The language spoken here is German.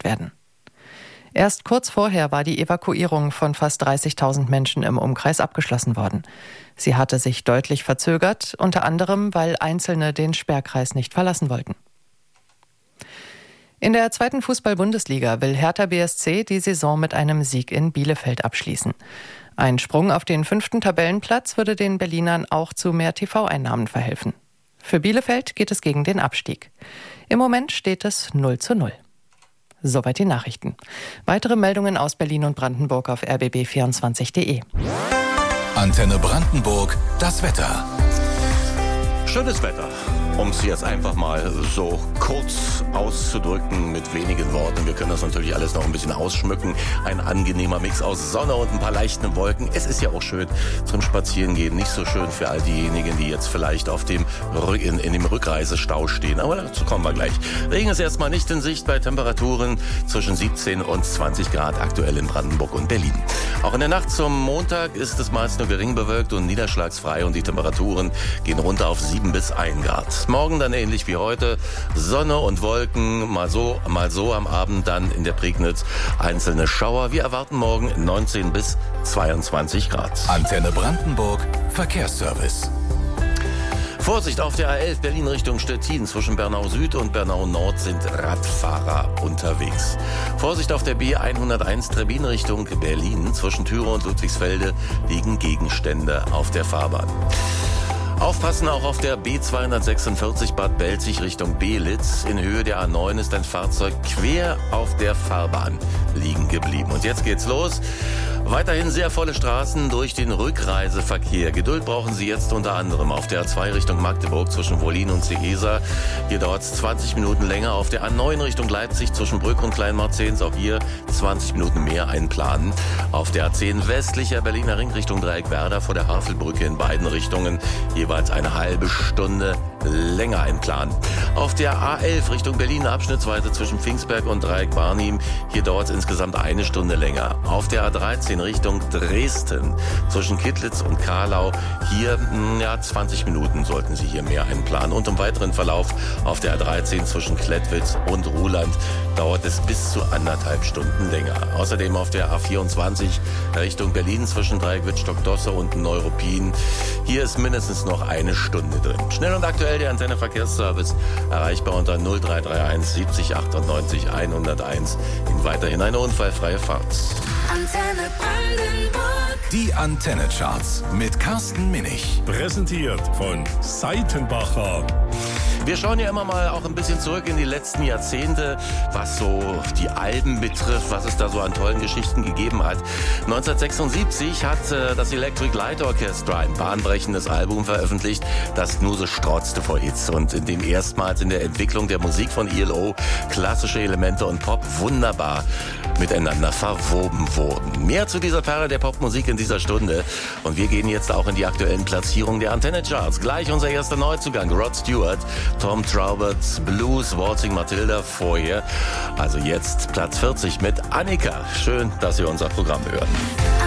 werden. Erst kurz vorher war die Evakuierung von fast 30.000 Menschen im Umkreis abgeschlossen worden. Sie hatte sich deutlich verzögert, unter anderem, weil Einzelne den Sperrkreis nicht verlassen wollten. In der 2. Fußball-Bundesliga will Hertha BSC die Saison mit einem Sieg in Bielefeld abschließen. Ein Sprung auf den 5. Tabellenplatz würde den Berlinern auch zu mehr TV-Einnahmen verhelfen. Für Bielefeld geht es gegen den Abstieg. Im Moment steht es 0:0. Soweit die Nachrichten. Weitere Meldungen aus Berlin und Brandenburg auf rbb24.de. Antenne Brandenburg, das Wetter. Schönes Wetter, um es jetzt einfach mal so kurz auszudrücken mit wenigen Worten. Wir können das natürlich alles noch ein bisschen ausschmücken. Ein angenehmer Mix aus Sonne und ein paar leichten Wolken. Es ist ja auch schön zum Spazierengehen. Nicht so schön für all diejenigen, die jetzt vielleicht auf dem in dem Rückreisestau stehen. Aber dazu kommen wir gleich. Regen ist erstmal nicht in Sicht bei Temperaturen zwischen 17 und 20 Grad aktuell in Brandenburg und Berlin. Auch in der Nacht zum Montag ist es meist nur gering bewölkt und niederschlagsfrei und die Temperaturen gehen runter auf 7 bis 1 Grad. Morgen dann ähnlich wie heute, Sonne und Wolken, mal so am Abend dann in der Prignitz einzelne Schauer. Wir erwarten morgen 19 bis 22 Grad. Antenne Brandenburg, Verkehrsservice. Vorsicht auf der A11 Berlin Richtung Stettin. Zwischen Bernau Süd und Bernau Nord sind Radfahrer unterwegs. Vorsicht auf der B101 Trebbin Richtung Berlin. Zwischen Thüre und Ludwigsfelde liegen Gegenstände auf der Fahrbahn. Aufpassen auch auf der B246 Bad Belzig Richtung Belitz. In Höhe der A9 ist ein Fahrzeug quer auf der Fahrbahn liegen geblieben. Und jetzt geht's los. Weiterhin sehr volle Straßen durch den Rückreiseverkehr. Geduld brauchen Sie jetzt unter anderem auf der A2 Richtung Magdeburg zwischen Wollin und Segeser. Hier dauert es 20 Minuten länger. Auf der A9 Richtung Leipzig zwischen Brück und Kleinmarzens. Auch hier 20 Minuten mehr einplanen. Auf der A10 westlicher Berliner Ring Richtung Dreieckwerder vor der Havelbrücke in beiden Richtungen jeweils eine halbe Stunde länger einplanen. Auf der A11 Richtung Berlin abschnittsweise zwischen Pfingstberg und Dreieck-Barnim. Hier dauert es insgesamt eine Stunde länger. Auf der A13 Richtung Dresden zwischen Kittlitz und Karlau. Hier 20 Minuten sollten Sie hier mehr einplanen. Und im weiteren Verlauf auf der A13 zwischen Klettwitz und Ruhland dauert es bis zu 1,5 Stunden länger. Außerdem auf der A24 Richtung Berlin zwischen Dreieck-Wittstock-Dosse und Neuruppin. Hier ist mindestens noch eine Stunde drin. Schnell und aktuell der Antenne Verkehrsservice erreichbar unter 0331 70 98 101. Ihnen weiterhin eine unfallfreie Fahrt. Antenne Brandenburg. Die Antenne-Charts mit Carsten Minich. Präsentiert von Seitenbacher. Wir schauen ja immer mal auch ein bisschen zurück in die letzten Jahrzehnte, was so die Alben betrifft, was es da so an tollen Geschichten gegeben hat. 1976 hat das Electric Light Orchestra ein bahnbrechendes Album veröffentlicht, das nur so strotzte vor Hits und in dem erstmals in der Entwicklung der Musik von ELO klassische Elemente und Pop wunderbar miteinander verwoben wurden. Mehr zu dieser Perle der Popmusik in dieser Stunde. Und wir gehen jetzt auch in die aktuellen Platzierungen der Antenne-Charts. Gleich unser erster Neuzugang, Rod Stewart, Tom Trauberts Blues, Waltzing Matilda vorher. Also jetzt Platz 40 mit Annika. Schön, dass Sie unser Programm hören.